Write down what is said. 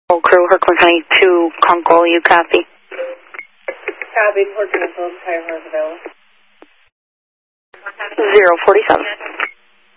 Crew, Herkimer County 2, Conkle, you copy? Copy, Port Canaveral, Fire Horse available. 047.